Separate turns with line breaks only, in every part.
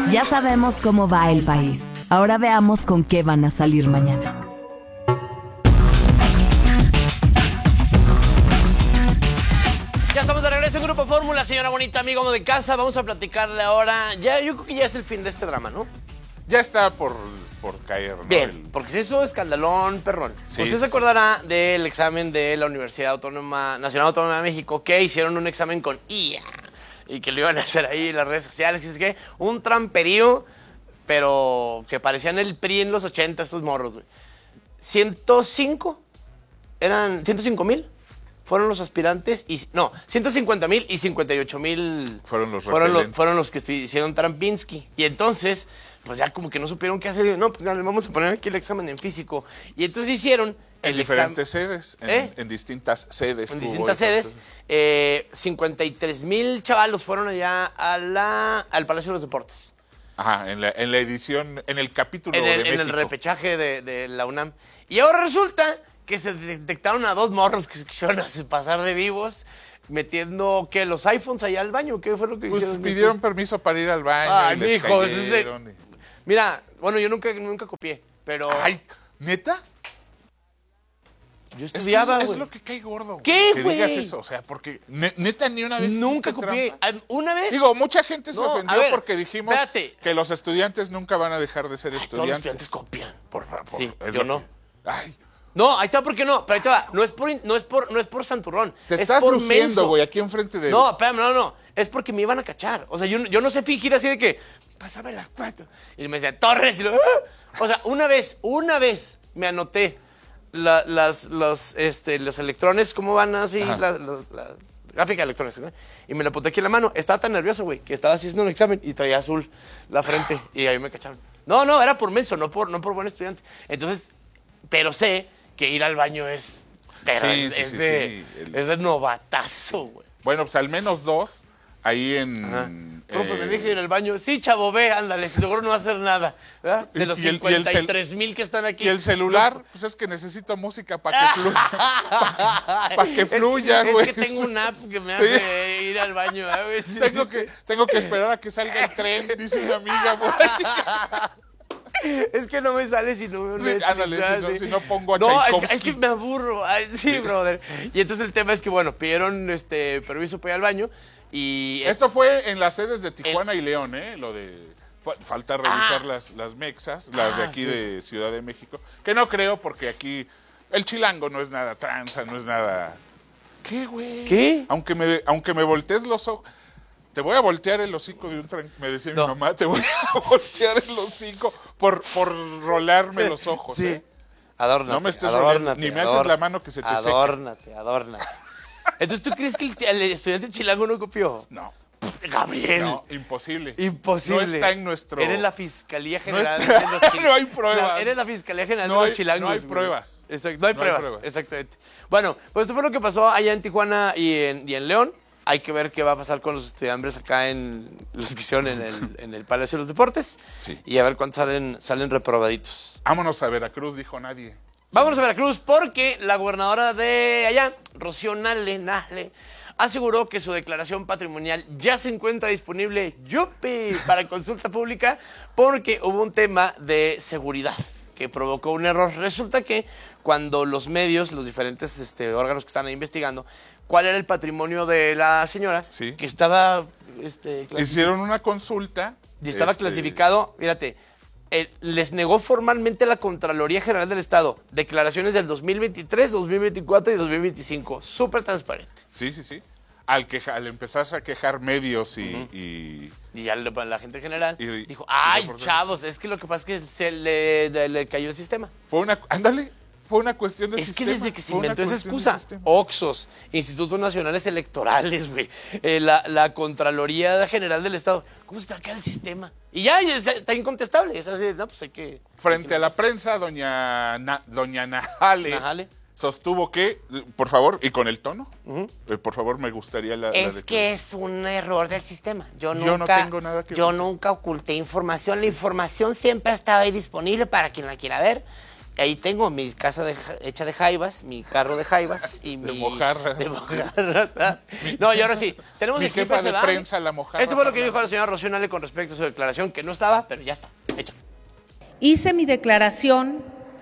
Ya sabemos cómo va el país. Ahora veamos con qué van a salir mañana.
Ya estamos de regreso en Grupo Fórmula, señora bonita, amigo de casa. Vamos a platicarle ahora. Ya, yo creo que ya es el fin de este drama, ¿no?
Ya está por caer, ¿no?
Bien, porque se hizo escandalón, perrón.
Sí,
Usted se acordará del examen de la Universidad Nacional Autónoma de México, que hicieron un examen con IA y que lo iban a hacer ahí en las redes sociales. Que es que un tramperío, pero que parecían el PRI en los 80, estos morros, güey. 105 mil. Fueron los aspirantes y... No, 150,000 y 58,000...
Fueron
los que hicieron Trampinski. Y entonces, pues ya como que no supieron qué hacer. No, pues le vamos a poner aquí el examen en físico. Y entonces hicieron
en diferentes sedes, en distintas sedes.
En distintas sedes. 53,000 chavalos fueron allá al Palacio de los Deportes.
Ajá, en la edición, en el capítulo de México.
En el repechaje de la UNAM. Y ahora resulta que se detectaron a dos morros que se quisieron pasar de vivos, metiendo, ¿qué? Los iPhones allá al baño. ¿Qué fue lo que hicieron?
Pues pidieron permiso para ir al baño.
Ay,
y les
mijo,
cayeron
Mira, bueno, yo nunca copié, pero...
Ay, ¿neta?
Yo estudiaba, güey.
Es lo que cae gordo, güey.
¿Qué,
que
güey?
digas eso, o sea, porque neta ni una vez
Nunca copié.
trampa.
¿Una vez?
Digo, mucha gente se
No,
ofendió
a ver,
porque dijimos que los estudiantes nunca van a dejar de ser
Todos los
estudiantes.
estudiantes copian.
Por favor.
Sí, yo no.
Ay,
No, ahí está, ¿por qué no? Pero ahí te va. No es por santurrón.
te
es
estás
por
luciendo,
menso.
güey, aquí enfrente de...
No, espérame, no. Es porque me iban a cachar. O sea, yo no sé fingir así de que, pásame las 4. Y me decía, Torres. Y ¡ah! O sea, una vez me anoté los electrones, ¿cómo van así? La gráfica de electrones, ¿no? Y me la apunté aquí en la mano. Estaba tan nervioso, güey, que estaba haciendo un examen y traía azul la frente. Y ahí me cacharon. No, era por menso, no por buen estudiante. Entonces, pero sé que ir al baño es de novatazo, güey.
Bueno, pues al menos dos ahí en...
Profe, me dije ir al baño. Sí, chavo, ve, ándale, seguro no va a hacer nada. ¿Verdad? De los 53,000 que están aquí.
Y el celular, pues es que necesito música para que fluya. Para que fluya, güey.
Es que tengo una app que me hace ir al baño, güey. Sí,
tengo que esperar a que salga el tren, dice una amiga por ahí.
Es que no me sale si no...
Sí, ándale, si no pongo a
No,
Tchaikovsky.
es que me aburro. Ay, sí, brother. Y entonces el tema es que, bueno, pidieron permiso para ir al baño y...
Esto fue en las sedes de Tijuana y León, ¿eh? Lo de... Falta revisar las mexas, las de aquí de Ciudad de México. Que no creo, porque aquí el chilango no es nada tranza, no es nada... ¿Qué, güey?
¿Qué?
Aunque me voltees los ojos... Te voy a voltear el hocico de un tren, me decía mi mamá, te voy a voltear el hocico por rolarme los ojos,
sí.
¿eh?
Adórnate,
no me estés rodeando, ni me alces la mano que se te seque.
Adórnate. Entonces, ¿tú crees que el estudiante chilango no copió?
No.
Gabriel.
No, imposible.
Imposible.
No está en nuestro...
Eres la Fiscalía General
de
los Chilangos.
No hay pruebas.
Eres la Fiscalía General de los Chilangos.
No hay pruebas.
Exacto, no hay pruebas, exactamente. Bueno, pues esto fue lo que pasó allá en Tijuana y en León. Hay que ver qué va a pasar con los estudiantes acá en los que hicieron en el Palacio de los Deportes. Sí. Y a ver cuántos salen reprobaditos.
Vámonos a Veracruz, dijo nadie.
Vámonos a Veracruz porque la gobernadora de allá, Rocío Nale, aseguró que su declaración patrimonial ya se encuentra disponible, ¡yupi!, para consulta pública porque hubo un tema de seguridad que provocó un error. Resulta que cuando los medios, los diferentes órganos que están ahí investigando cuál era el patrimonio de la señora,
sí,
que estaba...
hicieron una consulta.
Y estaba clasificado, fíjate, les negó formalmente la Contraloría General del Estado declaraciones del 2023, 2024 y 2025. Súper transparente.
Sí. Al empezarse a quejar medios y
ya la gente en general dijo, ay, chavos, es que lo que pasa es que se le cayó el sistema.
Fue una cuestión de sistema.
Es que desde que se inventó esa excusa, Oxxos, Institutos Nacionales Electorales, güey, la Contraloría General del Estado, ¿cómo se te va a caer el sistema? Y ya está incontestable. Es así, no, pues hay que...
Frente a la prensa, doña Najale sostuvo que, por favor, y con el tono, por favor, me gustaría la
que es un error del sistema. Yo
no tengo nada que ver.
Yo nunca oculté información. La información siempre ha estado ahí disponible para quien la quiera ver. ahí tengo mi casa hecha de jaivas, mi carro de jaivas y
De
mi...
mojarras.
De mojarras. ¿Ah? No, y ahora sí. Tenemos
Mi
el clip
jefa
ese,
de
¿verdad?
prensa, la mojarra.
Esto fue lo que dijo la señora Rocío Nale con respecto a su declaración, que no estaba, pero ya está, hecha.
Hice mi declaración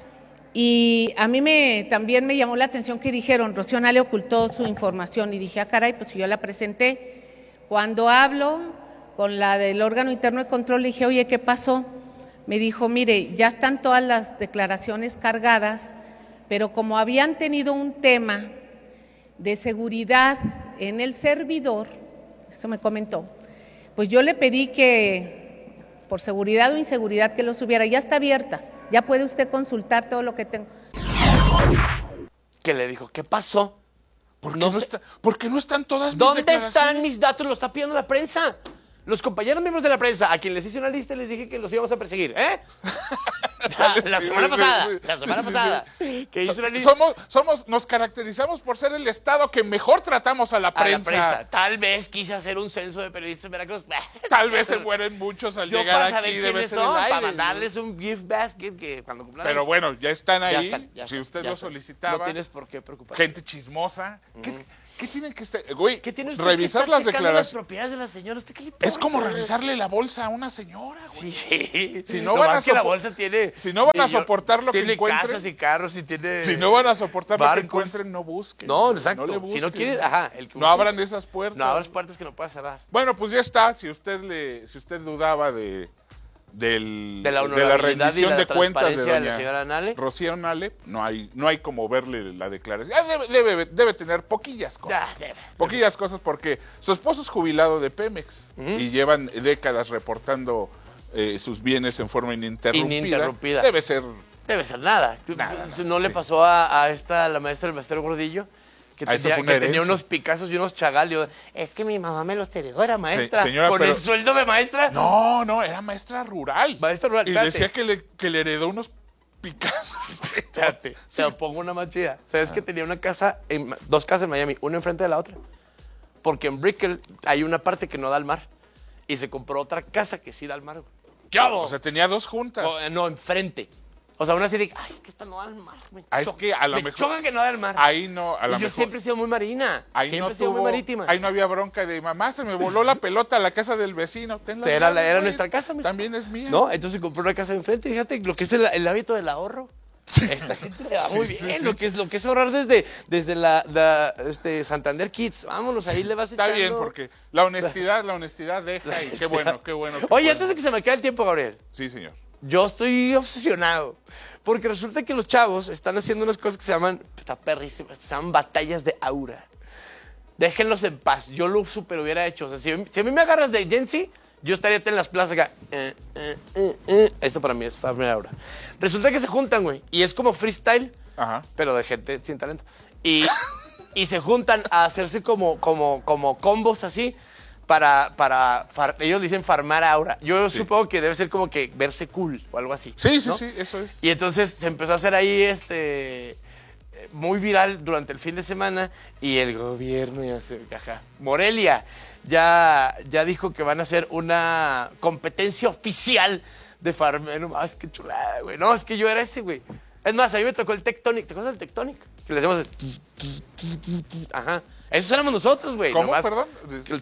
y a mí también me llamó la atención que dijeron, Rocío Nale ocultó su información y dije, caray, pues yo la presenté. Cuando hablo con la del órgano interno de control, le dije, oye, ¿qué pasó? Me dijo, mire, ya están todas las declaraciones cargadas, pero como habían tenido un tema de seguridad en el servidor, eso me comentó, pues yo le pedí que, por seguridad o inseguridad, que lo subiera. Ya está abierta, ya puede usted consultar todo lo que tengo.
Que le dijo, ¿qué pasó?
¿Por qué
No
no,
sé.
¿por qué no están todas mis
¿Dónde
declaraciones?
están mis datos? Lo está pidiendo la prensa. Los compañeros miembros de la prensa, a quien les hice una lista, les dije que los íbamos a perseguir, ¿eh? La semana pasada. Que hice una lista.
Nos caracterizamos por ser el estado que mejor tratamos a la
A
prensa.
la prensa. Tal vez quise hacer un censo de periodistas en Veracruz.
Tal vez se mueren muchos al
Yo
llegar
para saber
aquí, debe
quiénes
ser
son,
el aire.
para mandarles un gift basket que cuando cumplan.
Pero bueno, ya están ahí.
Ya
Si
están,
usted
ya
lo
están.
solicitaba.
No tienes por qué preocuparte.
Gente chismosa. ¿Qué tienen que estar? Güey,
¿Qué tiene usted
revisar
que
las
estar checando las
declaraciones.
propiedades de la señora? ¿Usted qué le importa?
Es como revisarle la bolsa a una señora, güey.
Sí.
Si no
Lo
van
más
a
que la
sopo-
bolsa tiene...
si no van a soportar lo que
tiene
encuentren-
casas y carros y tiene...
Si no van a soportar lo que
barcos.
encuentren, no busquen.
No, exacto.
le
Si no
busquen.
quieres, ajá. El que
No
busque-
abran esas puertas.
No abras puertas que no puedas cerrar.
Bueno, pues ya está. Si usted dudaba de
De la
la
honorabilidad y
rendición
la
de cuentas de
transparencia de la
doña
señora Nale.
Rocío Nale, no hay como verle la declaración. Debe tener poquillas cosas.
Ya, debe.
Poquillas cosas porque su esposo es jubilado de Pemex y llevan décadas reportando sus bienes en forma ininterrumpida. Debe ser...
Debe ser nada.
Nada,
¿No le
sí.
pasó a la maestra del Maestro Gordillo? Que
Ah, eso
tenía,
fue una
que tenía
herencia.
unos Picassos y unos Chagall. Y yo, es que mi mamá me los heredó, era maestra.
señora,
con
pero-
el sueldo de maestra.
No, era maestra rural.
Maestra rural,
Y
espérate.
decía que le heredó unos Picassos.
Espérate, te lo pongo una más chida. ¿Sabes que tenía una casa, dos casas en Miami, una enfrente de la otra? Porque en Brickell hay una parte que no da al mar. Y se compró otra casa que sí da al mar. Güey. ¿Qué hago?
O sea, tenía dos juntas.
No, enfrente. O sea, una así de, ay, es que esta no da al mar.
Es que a lo
me
mejor...
choca que no da al mar.
Ahí no, a
Y
lo
yo
mejor...
siempre he sido muy marina.
Ahí
Siempre
no
he sido muy
tuvo,
marítima.
ahí no había bronca de mamá, se me voló la pelota a la casa del vecino. Ten las
Era
llaves, güey.
nuestra casa, mijo.
También es mía.
No, entonces compró una casa enfrente. Fíjate lo que es el hábito del ahorro. Esta gente le va muy bien. Lo que es ahorrar desde la Santander Kids. Vámonos, ahí le vas
Está
echando.
bien, porque la honestidad deja y qué bueno.
Oye, antes de que se me acabe el tiempo, Gabriel,
Sí, señor.
yo estoy obsesionado. Porque resulta que los chavos están haciendo unas cosas que se llaman, está perrísimas, se llaman batallas de aura. Déjenlos en paz. Yo lo super hubiera hecho. O sea, si a mí me agarras de Gen Z, yo estaría en las plazas acá. Esto para mí es farmear aura. Resulta que se juntan, güey. Y es como freestyle,
Ajá.
pero de gente sin talento. Y se juntan a hacerse como combos así. Ellos le dicen farmar aura. Yo supongo que debe ser como que verse cool o algo así.
Sí,
¿no?
sí, eso es.
Y entonces se empezó a hacer ahí muy viral durante el fin de semana y el gobierno ya se caja. Morelia ya dijo que van a hacer una competencia oficial de farmeo. No más, qué chulada, güey. No, es que yo era ese, güey. Es más, a mí me tocó el Tectonic. ¿Te acuerdas del Tectonic? Que le hacemos el... Ajá. Esos éramos nosotros, güey.
¿Cómo?
Nomás
Perdón.
que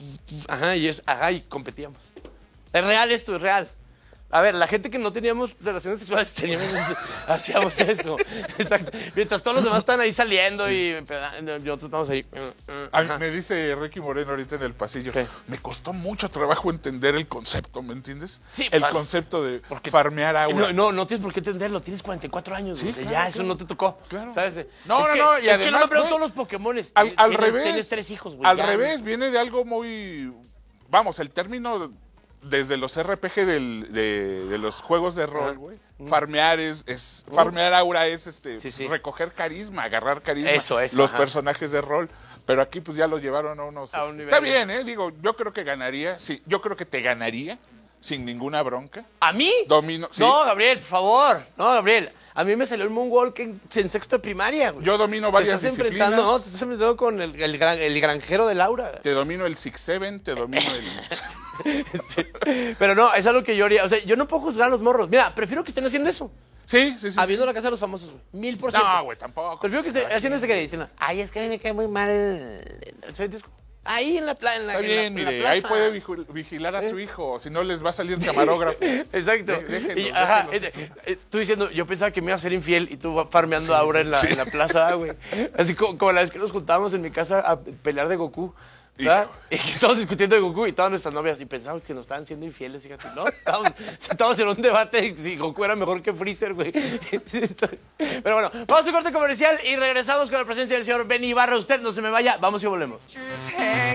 y competíamos. Es real esto, es real. A ver, la gente que no teníamos relaciones sexuales hacíamos eso. Exacto. Mientras todos los demás están ahí saliendo y nosotros estamos ahí.
Ay, me dice Ricky Moreno ahorita en el pasillo.
¿Qué?
Me costó mucho trabajo entender el concepto, ¿me entiendes?
Sí,
el
pues,
concepto de
porque-
farmear aura.
No tienes por qué entenderlo. Tienes 44 años.
Sí,
o sea,
claro,
ya, eso
claro.
no te tocó.
Claro.
¿Sabes?
No,
Es
no,
que-
no, y
es que no me
además,
pregunto
güey,
todos los Pokémones.
Al revés.
Tienes 3 hijos, güey.
Al
ya.
revés, viene de algo muy... Vamos, el término desde los RPG de los juegos de rol, güey. Farmear farmear aura es
Sí.
recoger carisma, agarrar carisma.
Eso,
los
ajá.
personajes de rol. Pero aquí pues ya lo llevaron a unos...
A un nivel.
Está bien, digo, yo creo que ganaría, sí, yo creo que te ganaría sin ninguna bronca.
¿A mí?
Domino, sí.
No, Gabriel, por favor. No, Gabriel. A mí me salió el Moonwalk en sexto de primaria, güey.
Yo domino varias
te estás
disciplinas.
enfrentando, te estás enfrentando con el granjero de Laura.
Te domino el 6-7, te domino el...
Sí. Pero no, es algo que yo haría. O sea, yo no puedo juzgar a los morros. Mira, prefiero que estén haciendo eso.
Sí.
Habiendo la casa de los famosos, güey. 1000%.
No, güey, tampoco.
Prefiero que esté haciendo ese que dicen, ay, es que a mí me cae muy mal el Santisco. Ahí en la playa.
Está bien, mire, ahí puede vigilar a su hijo, si no les va a salir camarógrafo.
Exacto.
Déjenlos.
Tú diciendo, yo pensaba que me iba a ser infiel y tú farmeando ahora en la plaza, güey. Así como la vez que nos juntábamos en mi casa a pelear de Goku. ¿Verdad? Y estábamos discutiendo de Goku y todas nuestras novias y pensábamos que nos estaban siendo infieles, fíjate, ¿no? Estábamos en un debate de si Goku era mejor que Freezer, güey. Pero bueno, vamos a un corte comercial y regresamos con la presencia del señor Benny Ibarra. Usted no se me vaya, vamos y volvemos.